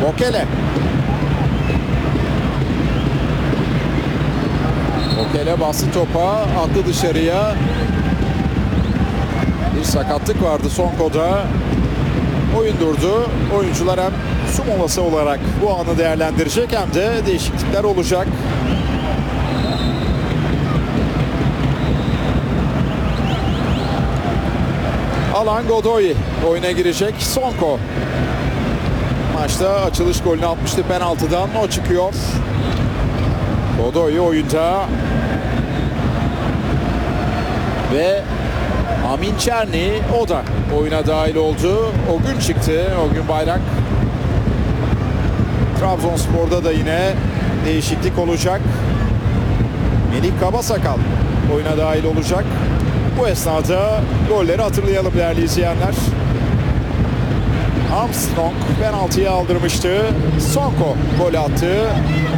Bokele. Bokele bastı topa, attı dışarıya. Bir sakatlık vardı Sonko'da. Oyun durdu. Oyuncular hem su molası olarak bu anı değerlendirecek hem de değişiklikler olacak. Alan Godoy oyuna girecek. Sonko maçta açılış golünü atmıştı penaltıdan. O çıkıyor. Godoy oyunda. Ve Amin Çerni o da oyuna dahil oldu. O gün çıktı. O gün Bayrak. Trabzonspor'da da yine değişiklik olacak. Melih Kabasakal oyuna dahil olacak. Bu esnada golleri hatırlayalım değerli izleyenler. Armstrong penaltıyı aldırmıştı. Sonko gol attı.